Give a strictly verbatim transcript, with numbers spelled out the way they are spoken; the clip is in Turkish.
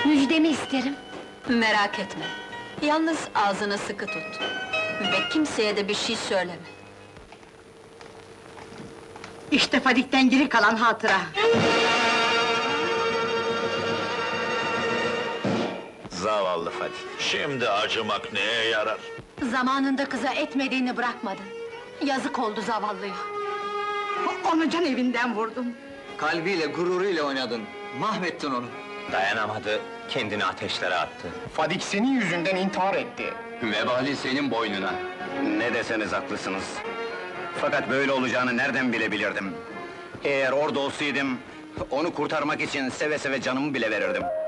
Müjdemi isterim. Merak etme. Yalnız ağzını sıkı tut. Ve kimseye de bir şey söyleme. İşte Fadik'ten geri kalan hatıra. Zavallı Fadik. Şimdi acımak neye yarar? Zamanında kıza etmediğini bırakmadın. Yazık oldu zavallıya. Onu can evinden vurdum. Kalbiyle, gururuyla oynadın. Mahvettin onu. Dayanamadı, kendini ateşlere attı. Fadik senin yüzünden intihar etti. Vebali senin boynuna. Ne deseniz haklısınız. Fakat böyle olacağını nereden bilebilirdim? Eğer orada olsaydım, onu kurtarmak için seve seve canımı bile verirdim.